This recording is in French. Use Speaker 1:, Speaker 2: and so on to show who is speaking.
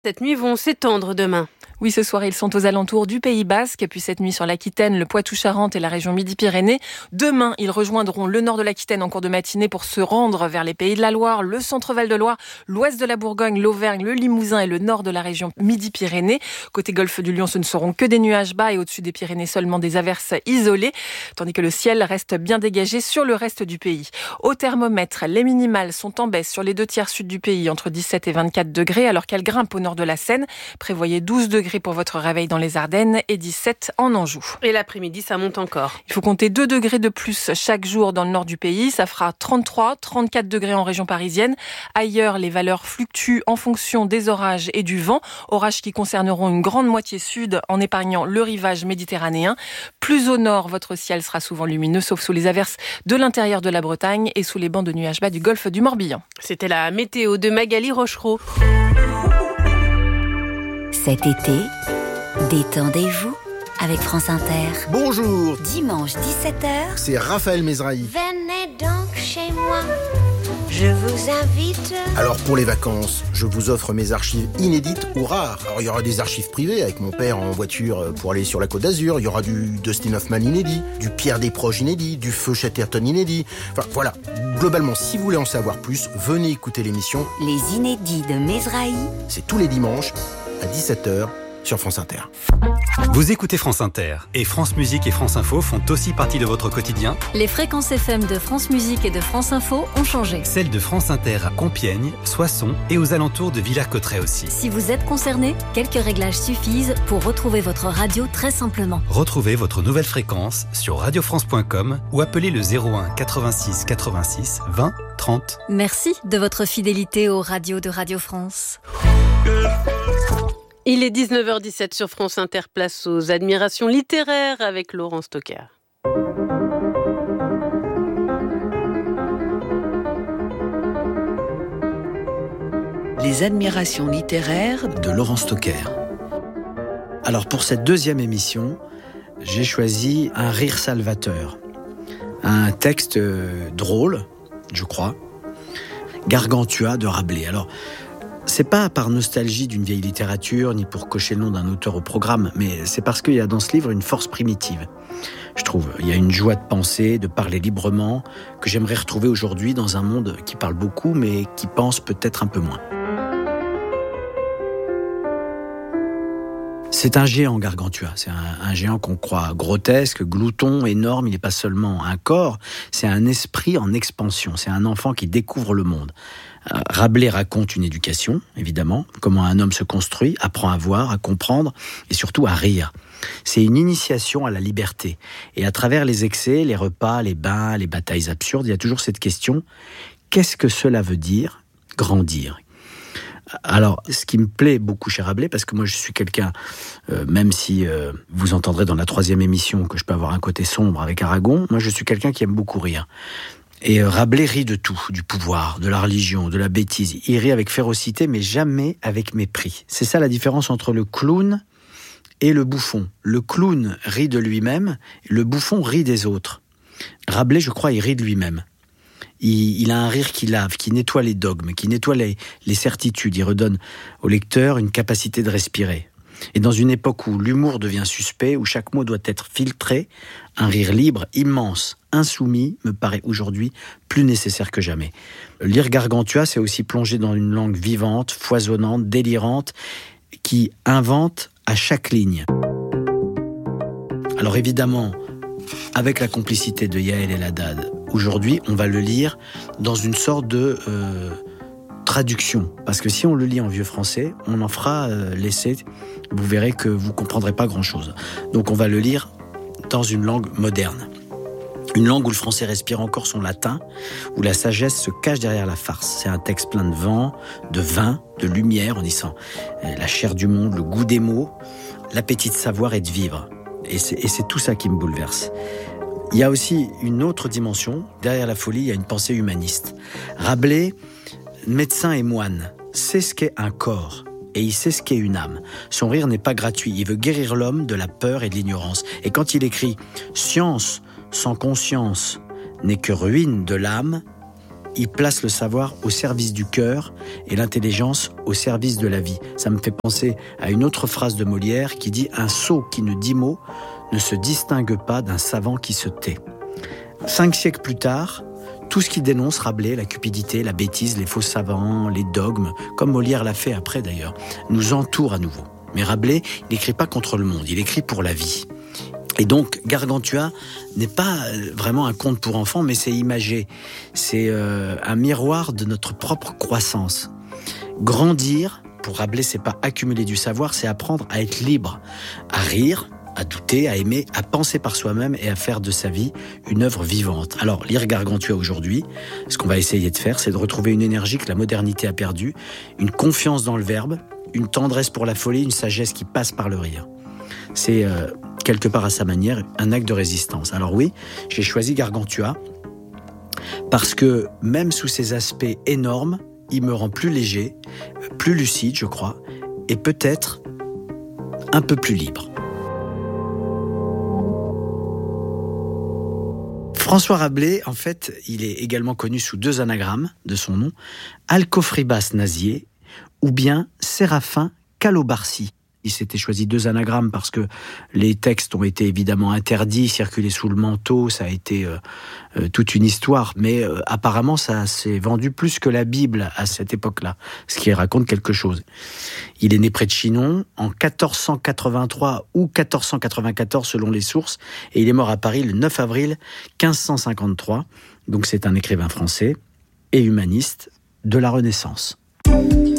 Speaker 1: Cette nuit vont s'étendre demain.
Speaker 2: Oui, ce soir, ils sont aux alentours du Pays Basque, puis cette nuit sur l'Aquitaine, le Poitou-Charentes et la région Midi-Pyrénées. Demain, ils rejoindront le nord de l'Aquitaine en cours de matinée pour se rendre vers les Pays de la Loire, le centre Val-de-Loire, l'ouest de la Bourgogne, l'Auvergne, le Limousin et le nord de la région Midi-Pyrénées. Côté golfe du Lion, ce ne seront que des nuages bas et au-dessus des Pyrénées seulement des averses isolées, tandis que le ciel reste bien dégagé sur le reste du pays. Au thermomètre, les minimales sont en baisse sur les 2/3 sud du pays, entre 17 et 24 degrés, alors qu'elles grimpent au nord de la Seine. Prévoyez 12 degrés pour votre réveil dans les Ardennes et 17 en Anjou.
Speaker 1: Et l'après-midi, ça monte encore.
Speaker 2: Il faut compter 2 degrés de plus chaque jour dans le nord du pays. Ça fera 33, 34 degrés en région parisienne. Ailleurs, les valeurs fluctuent en fonction des orages et du vent. Orages qui concerneront une grande moitié sud en épargnant le rivage méditerranéen. Plus au nord, votre ciel sera souvent lumineux, sauf sous les averses de l'intérieur de la Bretagne et sous les bancs de nuages bas du golfe du Morbihan.
Speaker 1: C'était la météo de Magali Rochereau.
Speaker 3: Cet été, détendez-vous avec France Inter.
Speaker 4: Bonjour.
Speaker 3: Dimanche 17h.
Speaker 4: C'est Raphaël Mesrahi.
Speaker 5: Venez donc chez moi, je vous invite.
Speaker 4: Alors pour les vacances, je vous offre mes archives inédites ou rares. Alors il y aura des archives privées avec mon père en voiture pour aller sur la Côte d'Azur. Il y aura du Dustin Hoffman inédit, du Pierre Desproges inédit, du Feu Chatterton inédit. Enfin voilà, globalement si vous voulez en savoir plus, venez écouter l'émission
Speaker 3: Les inédits de Mesrahi.
Speaker 4: C'est tous les dimanches à 17h sur France Inter.
Speaker 6: Vous écoutez France Inter et France Musique et France Info font aussi partie de votre quotidien.
Speaker 7: Les fréquences FM de France Musique et de France Info ont changé.
Speaker 6: Celles de France Inter à Compiègne, Soissons et aux alentours de Villers-Cotterêts aussi.
Speaker 7: Si vous êtes concerné, quelques réglages suffisent pour retrouver votre radio très simplement.
Speaker 6: Retrouvez votre nouvelle fréquence sur radiofrance.com ou appelez le 01 86 86 20 30.
Speaker 7: Merci de votre fidélité aux radios de Radio France.
Speaker 1: Il est 19h17 sur France Inter, place aux admirations littéraires avec Laurent Stocker.
Speaker 8: Les admirations littéraires de Laurent Stocker. Alors pour cette deuxième émission, j'ai choisi Un rire salvateur. Un texte drôle, je crois. Gargantua de Rabelais. Alors, c'est pas par nostalgie d'une vieille littérature, ni pour cocher le nom d'un auteur au programme, mais c'est parce qu'il y a dans ce livre une force primitive. Je trouve, il y a une joie de penser, de parler librement, que j'aimerais retrouver aujourd'hui dans un monde qui parle beaucoup, mais qui pense peut-être un peu moins. C'est un géant, Gargantua. C'est un géant qu'on croit grotesque, glouton, énorme. Il n'est pas seulement un corps, c'est un esprit en expansion. C'est un enfant qui découvre le monde. Rabelais raconte une éducation, évidemment, comment un homme se construit, apprend à voir, à comprendre et surtout à rire. C'est une initiation à la liberté. Et à travers les excès, les repas, les bains, les batailles absurdes, il y a toujours cette question, qu'est-ce que cela veut dire, grandir ? Alors, ce qui me plaît beaucoup chez Rabelais, parce que moi je suis quelqu'un, même si vous entendrez dans la 3e émission que je peux avoir un côté sombre avec Aragon, moi je suis quelqu'un qui aime beaucoup rire. Et Rabelais rit de tout, du pouvoir, de la religion, de la bêtise. Il rit avec férocité, mais jamais avec mépris. C'est ça la différence entre le clown et le bouffon. Le clown rit de lui-même, le bouffon rit des autres. Rabelais, je crois, il rit de lui-même. Il a un rire qui lave, qui nettoie les dogmes, qui nettoie les certitudes. Il redonne au lecteur une capacité de respirer. Et dans une époque où l'humour devient suspect, où chaque mot doit être filtré, un rire libre, immense, insoumis, me paraît aujourd'hui plus nécessaire que jamais. Lire Gargantua, c'est aussi plonger dans une langue vivante, foisonnante, délirante, qui invente à chaque ligne. Alors évidemment, avec la complicité de Yaël El-Haddad, aujourd'hui, on va le lire dans une sorte de traduction. Parce que si on le lit en vieux français, on en fera l'essai. Vous verrez que vous ne comprendrez pas grand-chose. Donc on va le lire dans une langue moderne. Une langue où le français respire encore son latin, où la sagesse se cache derrière la farce. C'est un texte plein de vent, de vin, de lumière. On y sent la chair du monde, le goût des mots, l'appétit de savoir et de vivre. Et c'est tout ça qui me bouleverse. Il y a aussi une autre dimension. Derrière la folie, il y a une pensée humaniste. Rabelais, médecin et moine, sait ce qu'est un corps et il sait ce qu'est une âme. Son rire n'est pas gratuit. Il veut guérir l'homme de la peur et de l'ignorance. Et quand il écrit « Science sans conscience n'est que ruine de l'âme », il place le savoir au service du cœur et l'intelligence au service de la vie. Ça me fait penser à une autre phrase de Molière qui dit « Un sot qui ne dit mot ne se distingue pas d'un savant qui se tait ». 5 siècles plus tard, tout ce qui dénonce Rabelais, la cupidité, la bêtise, les faux savants, les dogmes, comme Molière l'a fait après d'ailleurs, nous entoure à nouveau. Mais Rabelais, il n'écrit pas contre le monde, il écrit pour la vie. Et donc, Gargantua n'est pas vraiment un conte pour enfants, mais c'est imagé. C'est un miroir de notre propre croissance. Grandir, pour Rabelais, c'est pas accumuler du savoir, c'est apprendre à être libre, à rire, à douter, à aimer, à penser par soi-même et à faire de sa vie une œuvre vivante. Alors, lire Gargantua aujourd'hui, ce qu'on va essayer de faire, c'est de retrouver une énergie que la modernité a perdue, une confiance dans le verbe, une tendresse pour la folie, une sagesse qui passe par le rire. C'est, quelque part à sa manière, un acte de résistance. Alors oui, j'ai choisi Gargantua parce que, même sous ses aspects énormes, il me rend plus léger, plus lucide, je crois, et peut-être un peu plus libre. François Rabelais, en fait, il est également connu sous 2 anagrammes de son nom, Alcofribas Nazier ou bien Séraphin Calobarcy. Il s'était choisi 2 anagrammes parce que les textes ont été évidemment interdits, circulés sous le manteau, ça a été toute une histoire. Mais apparemment, ça s'est vendu plus que la Bible à cette époque-là, ce qui raconte quelque chose. Il est né près de Chinon en 1483 ou 1494 selon les sources, et il est mort à Paris le 9 avril 1553. Donc c'est un écrivain français et humaniste de la Renaissance.